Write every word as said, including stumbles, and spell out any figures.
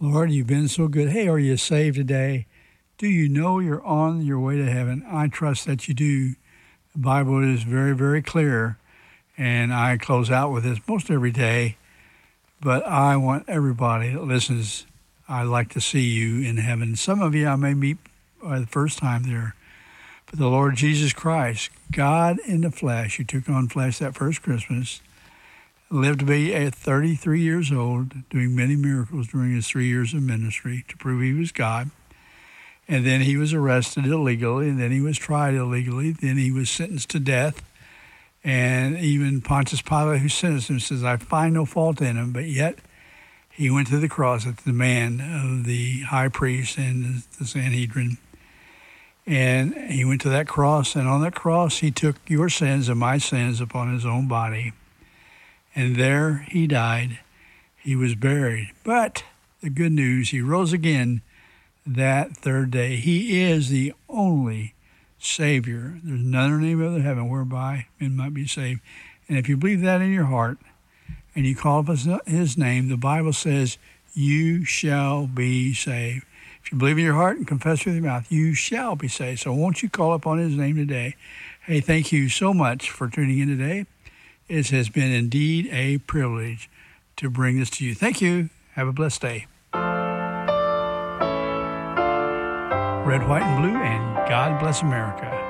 Lord, you've been so good. Hey, are you saved today? Do you know you're on your way to heaven? I trust that you do. The Bible is very, very clear, and I close out with this most every day, but I want everybody that listens, I'd like to see you in heaven. Some of you I may meet for the first time there, but the Lord Jesus Christ, God in the flesh, who took on flesh that first Christmas, lived to be at thirty-three years old, doing many miracles during his three years of ministry to prove he was God. And then he was arrested illegally, and then he was tried illegally. Then he was sentenced to death. And even Pontius Pilate, who sentenced him, says, I find no fault in him, but yet he went to the cross at the demand of the high priest and the Sanhedrin. And he went to that cross, and on that cross he took your sins and my sins upon his own body. And there he died. He was buried. But the good news, he rose again that third day. He is the only Savior. There's none other name under heaven whereby men might be saved. And if you believe that in your heart and you call upon his name, the Bible says, you shall be saved. If you believe in your heart and confess with your mouth, you shall be saved. So won't you call upon his name today? Hey, thank you so much for tuning in today. It has been indeed a privilege to bring this to you. Thank you. Have a blessed day. Red, white, and blue, and God bless America.